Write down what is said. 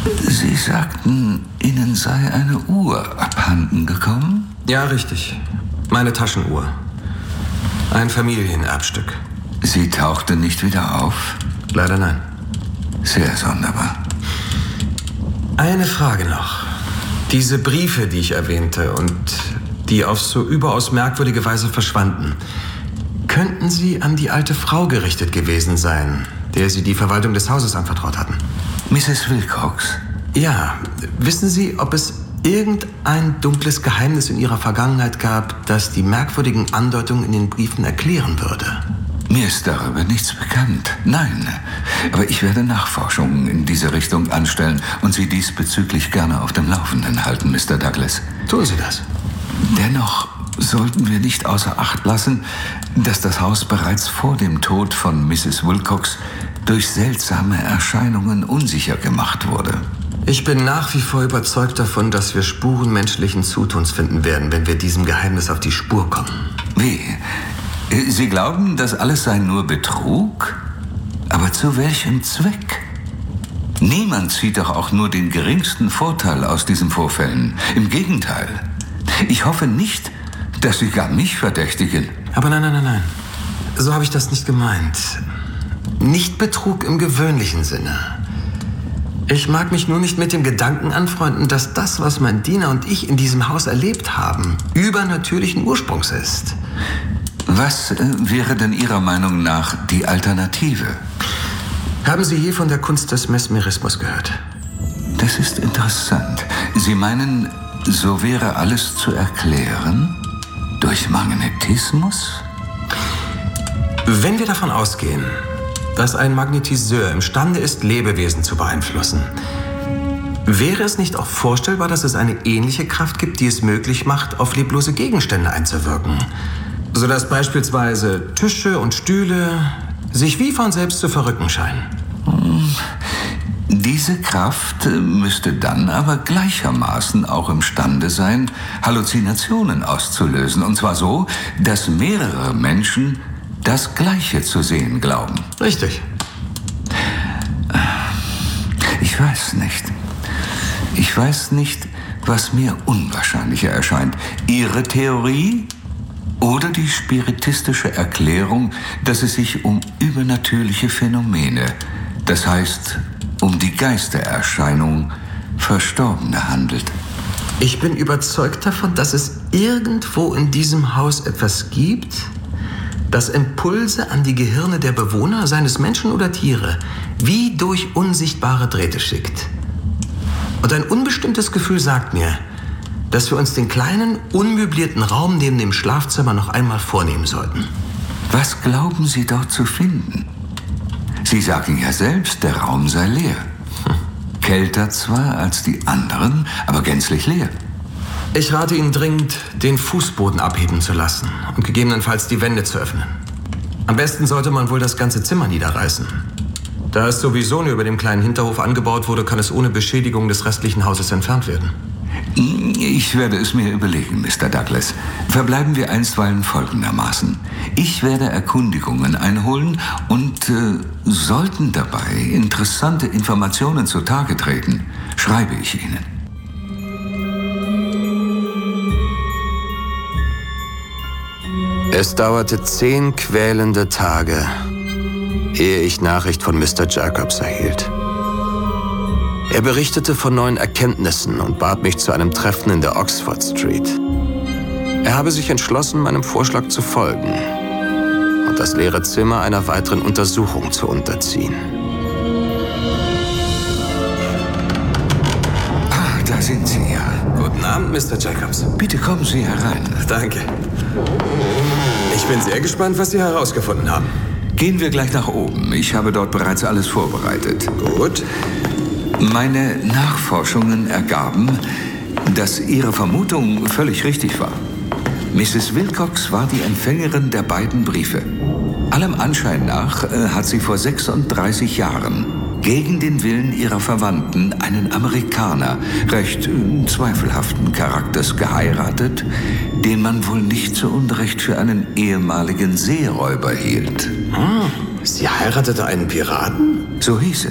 Sie sagten, Ihnen sei eine Uhr abhanden gekommen? Ja, richtig. Meine Taschenuhr. Ein Familienerbstück. Sie tauchte nicht wieder auf? Leider nein. Sehr sonderbar. Eine Frage noch. Diese Briefe, die ich erwähnte und die auf so überaus merkwürdige Weise verschwanden, könnten sie an die alte Frau gerichtet gewesen sein, der Sie die Verwaltung des Hauses anvertraut hatten? Mrs. Wilcox? Ja. Wissen Sie, ob es irgendein dunkles Geheimnis in Ihrer Vergangenheit gab, das die merkwürdigen Andeutungen in den Briefen erklären würde? Mir ist darüber nichts bekannt. Nein, aber ich werde Nachforschungen in diese Richtung anstellen und Sie diesbezüglich gerne auf dem Laufenden halten, Mr. Douglas. Tun Sie das. Dennoch sollten wir nicht außer Acht lassen, dass das Haus bereits vor dem Tod von Mrs. Wilcox durch seltsame Erscheinungen unsicher gemacht wurde. Ich bin nach wie vor überzeugt davon, dass wir Spuren menschlichen Zutuns finden werden, wenn wir diesem Geheimnis auf die Spur kommen. Wie? Sie glauben, das alles sei nur Betrug? Aber zu welchem Zweck? Niemand zieht doch auch nur den geringsten Vorteil aus diesen Vorfällen. Im Gegenteil. Ich hoffe nicht, dass Sie gar mich verdächtigen. Aber nein. So habe ich das nicht gemeint. Nicht Betrug im gewöhnlichen Sinne. Ich mag mich nur nicht mit dem Gedanken anfreunden, dass das, was mein Diener und ich in diesem Haus erlebt haben, übernatürlichen Ursprungs ist. Was wäre denn Ihrer Meinung nach die Alternative? Haben Sie je von der Kunst des Mesmerismus gehört? Das ist interessant. Sie meinen, so wäre alles zu erklären durch Magnetismus? Wenn wir davon ausgehen, dass ein Magnetiseur imstande ist, Lebewesen zu beeinflussen, wäre es nicht auch vorstellbar, dass es eine ähnliche Kraft gibt, die es möglich macht, auf leblose Gegenstände einzuwirken? Sodass beispielsweise Tische und Stühle sich wie von selbst zu verrücken scheinen. Diese Kraft müsste dann aber gleichermaßen auch imstande sein, Halluzinationen auszulösen. Und zwar so, dass mehrere Menschen das Gleiche zu sehen glauben. Richtig. Ich weiß nicht, was mir unwahrscheinlicher erscheint. Ihre Theorie oder die spiritistische Erklärung, dass es sich um übernatürliche Phänomene, das heißt um die Geistererscheinung Verstorbener handelt. Ich bin überzeugt davon, dass es irgendwo in diesem Haus etwas gibt, das Impulse an die Gehirne der Bewohner, seien es Menschen oder Tiere, wie durch unsichtbare Drähte schickt. Und ein unbestimmtes Gefühl sagt mir, dass wir uns den kleinen, unmöblierten Raum neben dem Schlafzimmer noch einmal vornehmen sollten. Was glauben Sie dort zu finden? Sie sagen ja selbst, der Raum sei leer. Kälter zwar als die anderen, aber gänzlich leer. Ich rate Ihnen dringend, den Fußboden abheben zu lassen und gegebenenfalls die Wände zu öffnen. Am besten sollte man wohl das ganze Zimmer niederreißen. Da es sowieso nur über dem kleinen Hinterhof angebaut wurde, kann es ohne Beschädigung des restlichen Hauses entfernt werden. Ich werde es mir überlegen, Mr. Douglas. Verbleiben wir einstweilen folgendermaßen. Ich werde Erkundigungen einholen und sollten dabei interessante Informationen zutage treten, schreibe ich Ihnen. Es dauerte 10 quälende Tage, ehe ich Nachricht von Mr. Jacobs erhielt. Er berichtete von neuen Erkenntnissen und bat mich zu einem Treffen in der Oxford Street. Er habe sich entschlossen, meinem Vorschlag zu folgen und das leere Zimmer einer weiteren Untersuchung zu unterziehen. Ah, da sind Sie ja. Guten Abend, Mr. Jacobs. Bitte kommen Sie herein. Danke. Ich bin sehr gespannt, was Sie herausgefunden haben. Gehen wir gleich nach oben. Ich habe dort bereits alles vorbereitet. Gut. Meine Nachforschungen ergaben, dass Ihre Vermutung völlig richtig war. Mrs. Wilcox war die Empfängerin der beiden Briefe. Allem Anschein nach hat sie vor 36 Jahren gegen den Willen ihrer Verwandten einen Amerikaner recht zweifelhaften Charakters geheiratet, den man wohl nicht zu Unrecht für einen ehemaligen Seeräuber hielt. Sie heiratete einen Piraten? So hieß es.